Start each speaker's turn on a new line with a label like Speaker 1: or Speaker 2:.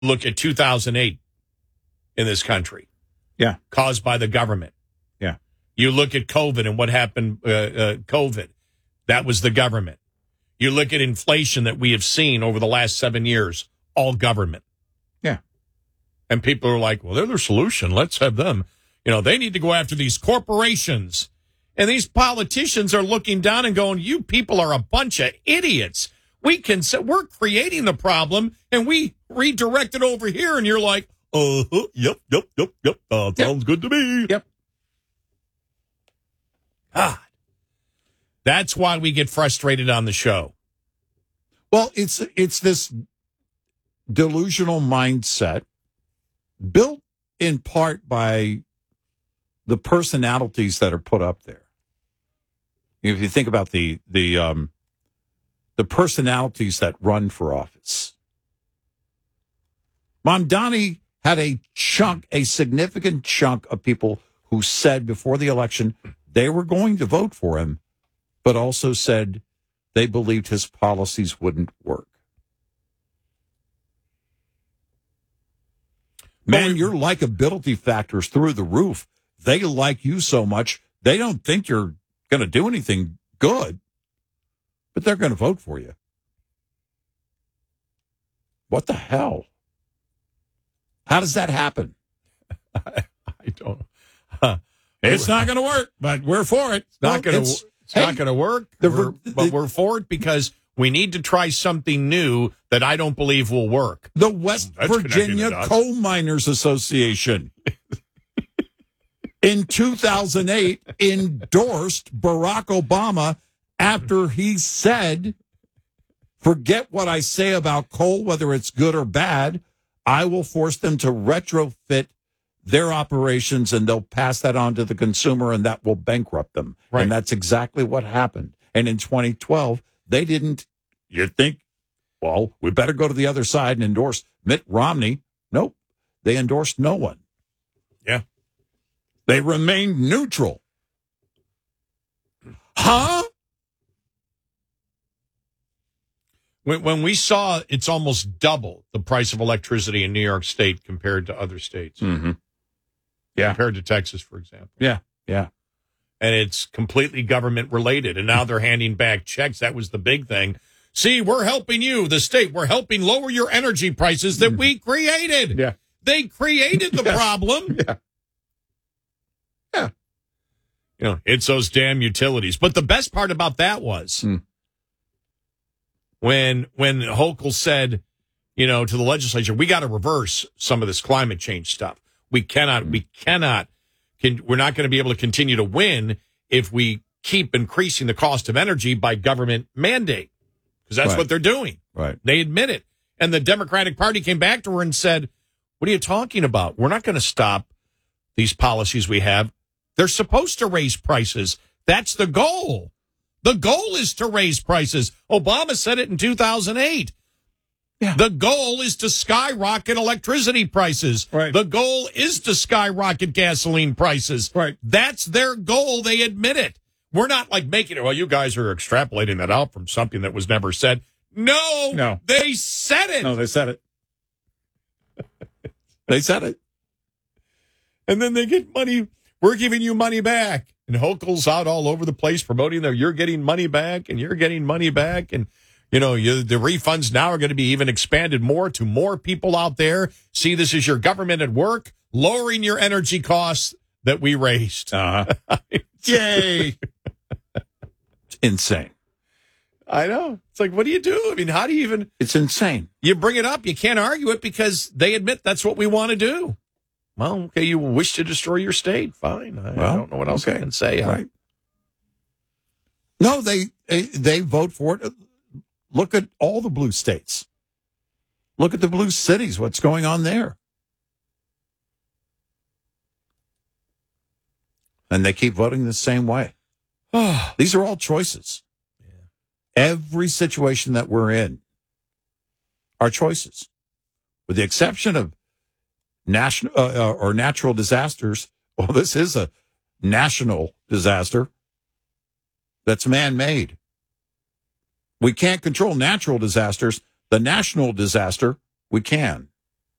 Speaker 1: Look at 2008 in this country.
Speaker 2: Yeah.
Speaker 1: Caused by the government.
Speaker 2: Yeah.
Speaker 1: You look at COVID and what happened, COVID. That was the government. You look at inflation that we have seen over the last 7 years, all government.
Speaker 2: Yeah.
Speaker 1: And people are like, well, they're the solution. Let's have them. They need to go after these corporations. And these politicians are looking down and going, you people are a bunch of idiots. We're creating the problem, and we redirect it over here. And you're like, yep. Sounds good to me.
Speaker 2: Yep.
Speaker 1: God. That's why we get frustrated on the show.
Speaker 2: Well, it's this delusional mindset built in part by the personalities that are put up there. If you think about the personalities that run for office, Mamdani had a significant chunk of people who said before the election they were going to vote for him, but also said they believed his policies wouldn't work. Man, your likability factor's through the roof. They like you so much, they don't think you're going to do anything good, but they're going to vote for you. What the hell? How does that happen?
Speaker 1: I don't.
Speaker 2: It's not going to work, but we're for it.
Speaker 1: It's not going to work, but we're for it because we need to try something new that I don't believe will work.
Speaker 2: The West Virginia Coal Miners Association in 2008 endorsed Barack Obama after he said, forget what I say about coal, whether it's good or bad. I will force them to retrofit their operations, and they'll pass that on to the consumer, and that will bankrupt them. Right. And that's exactly what happened. And in 2012, they didn't, you'd think, well, we better go to the other side and endorse Mitt Romney. Nope. They endorsed no one.
Speaker 1: Yeah.
Speaker 2: They remained neutral. Huh?
Speaker 1: When we saw it's almost double the price of electricity in New York State compared to other states.
Speaker 2: Mm-hmm. Yeah.
Speaker 1: Compared to Texas, for example.
Speaker 2: Yeah. Yeah.
Speaker 1: And it's completely government related. And now they're handing back checks. That was the big thing. See, we're helping you, the state. We're helping lower your energy prices that we created.
Speaker 2: Yeah.
Speaker 1: They created the problem.
Speaker 2: Yeah. Yeah.
Speaker 1: It's those damn utilities. But the best part about that was when Hochul said, to the legislature, we got to reverse some of this climate change stuff. We're not going to be able to continue to win if we keep increasing the cost of energy by government mandate, because that's what they're doing.
Speaker 2: Right.
Speaker 1: They admit it. And the Democratic Party came back to her and said, what are you talking about? We're not going to stop these policies we have. They're supposed to raise prices. That's the goal. The goal is to raise prices. Obama said it in 2008.
Speaker 2: Yeah.
Speaker 1: The goal is to skyrocket electricity prices.
Speaker 2: Right.
Speaker 1: The goal is to skyrocket gasoline prices.
Speaker 2: Right.
Speaker 1: That's their goal. They admit it. We're not like making it, well, you guys are extrapolating that out from something that was never said. No. They said it.
Speaker 2: No, they said it. They said it.
Speaker 1: And then they get money. We're giving you money back. And Hochul's out all over the place promoting that you're getting money back and you're getting money back. And, the refunds now are going to be even expanded more to more people out there. See, this is your government at work, lowering your energy costs that we raised.
Speaker 2: Uh-huh. Yay. It's insane.
Speaker 1: I know. It's like, what do you do? I mean, how do you even...
Speaker 2: It's insane.
Speaker 1: You bring it up. You can't argue it because they admit that's what we want to do. Well, okay, you wish to destroy your state. Fine. I don't know what else I can say.
Speaker 2: Right. No, they vote for it. Look at all the blue states. Look at the blue cities. What's going on there? And they keep voting the same way. These are all choices. Yeah. Every situation that we're in are choices, with the exception of national or natural disasters. Well, this is a national disaster that's man-made. We can't control natural disasters. The national disaster, we can.